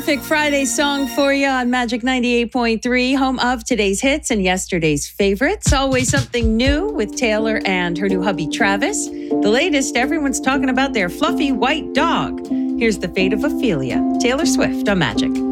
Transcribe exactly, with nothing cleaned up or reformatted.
perfect Friday song for you on Magic ninety-eight point three, home of today's hits and yesterday's favorites. Always something new with Taylor and her new hubby, Travis. The latest, everyone's talking about their fluffy white dog. Here's The Fate of Ophelia. Taylor Swift on Magic.